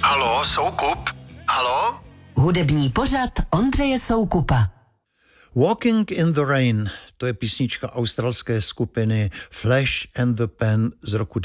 Haló, Soukup? Haló? Hudební pořad Ondřeje Soukupa. Walking in the Rain, to je písnička australské skupiny Flash and the Pan z roku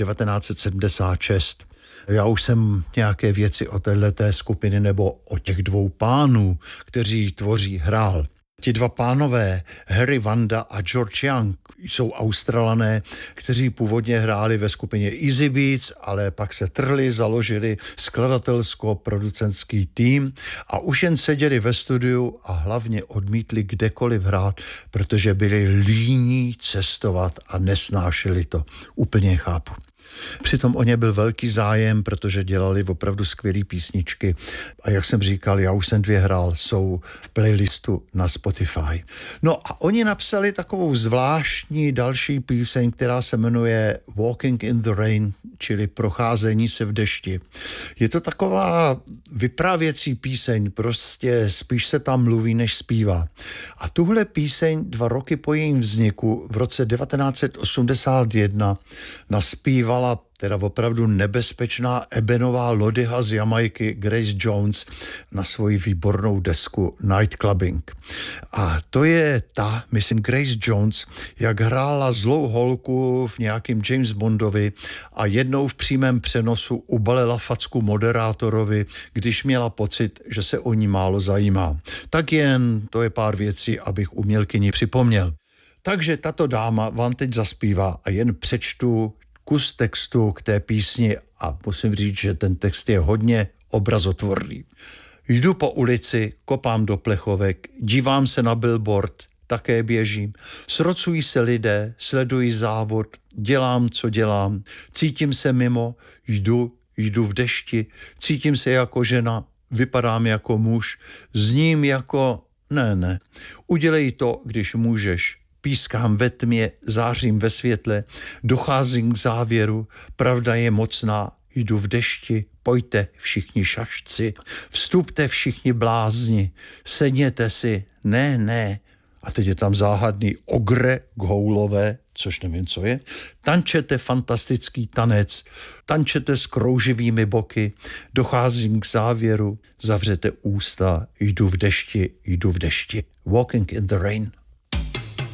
1976. Já už jsem nějaké věci o téhleté skupiny nebo o těch dvou pánů, kteří tvoří, hrál. Ti dva pánové, Harry Vanda a George Young, jsou Australané, kteří původně hráli ve skupině Easy Beats, ale pak se trhli, založili skladatelsko-producentský tým a už jen seděli ve studiu a hlavně odmítli kdekoliv hrát, protože byli líní cestovat a nesnášeli to. Úplně chápu. Přitom o ně byl velký zájem, protože dělali opravdu skvělé písničky. A jak jsem říkal, já už jsem 2 hrál, jsou v playlistu na Spotify. No a oni napsali takovou zvláštní další píseň, která se jmenuje Walking in the Rain, čili Procházení se v dešti. Je to taková vyprávěcí píseň, prostě spíš se tam mluví, než zpívá. A tuhle píseň 2 roky po jejím vzniku v roce 1981 naspívala teda opravdu nebezpečná ebenová lodyha z Jamajky Grace Jones na svoji výbornou desku Night Clubbing. A to je ta, myslím, Grace Jones, jak hrála zlou holku v nějakým James Bondovi a jednou v přímém přenosu ubalila facku moderátorovi, když měla pocit, že se o ní málo zajímá. Tak jen to je pár věcí, abych umělkyni připomněl. Takže tato dáma vám teď zaspívá a jen přečtu kus textu k té písni a musím říct, že ten text je hodně obrazotvorný. Jdu po ulici, kopám do plechovek, dívám se na billboard, také běžím. Srocují se lidé, sledují závod, dělám, co dělám, cítím se mimo, jdu v dešti, cítím se jako žena, vypadám jako muž, zním jako ne. Udělej to, když můžeš. Pískám ve tmě, zářím ve světle, docházím k závěru, pravda je mocná, jdu v dešti, pojďte všichni šašci, vstupte všichni blázni, sedněte si, ne. A teď je tam záhadný ogre goulové, což nevím, co je. Tančete fantastický tanec, tančete s krouživými boky, docházím k závěru, zavřete ústa, jdu v dešti. Walking in the Rain.